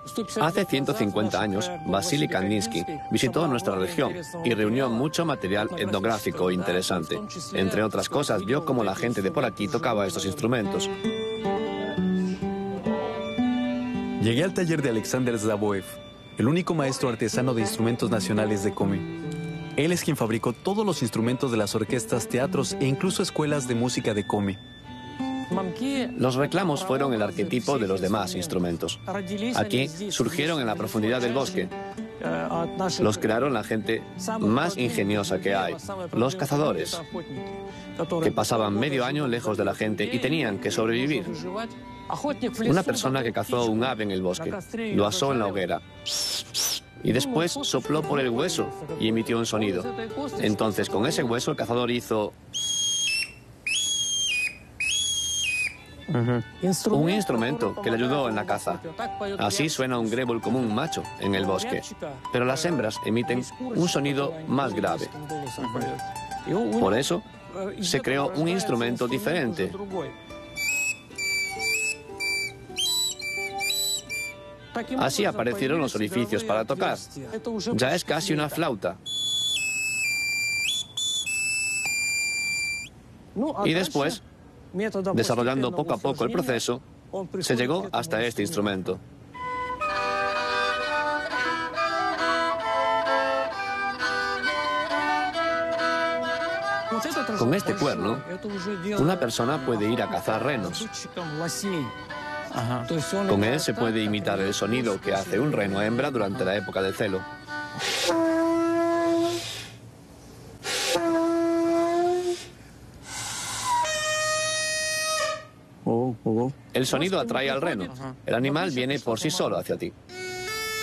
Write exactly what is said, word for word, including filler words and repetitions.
Hace ciento cincuenta años, Vasily Kandinsky visitó nuestra región y reunió mucho material etnográfico interesante. Entre otras cosas, vio cómo la gente de por aquí tocaba estos instrumentos. Llegué al taller de Alexander Zaboev, el único maestro artesano de instrumentos nacionales de Komi. Él es quien fabricó todos los instrumentos de las orquestas, teatros e incluso escuelas de música de Komi. Los reclamos fueron el arquetipo de los demás instrumentos. Aquí surgieron en la profundidad del bosque. Los crearon la gente más ingeniosa que hay, los cazadores, que pasaban medio año lejos de la gente y tenían que sobrevivir. Una persona que cazó un ave en el bosque, lo asó en la hoguera y después sopló por el hueso y emitió un sonido. Entonces, con ese hueso, el cazador hizo un instrumento que le ayudó en la caza. Así suena un grébol como un macho en el bosque, pero las hembras emiten un sonido más grave. Por eso, se creó un instrumento diferente. Así aparecieron los orificios para tocar. Ya es casi una flauta. Y después, desarrollando poco a poco el proceso, se llegó hasta este instrumento. Con este cuerno, una persona puede ir a cazar renos. Con él se puede imitar el sonido que hace un reno hembra durante la época del celo. El sonido atrae al reno. El animal viene por sí solo hacia ti.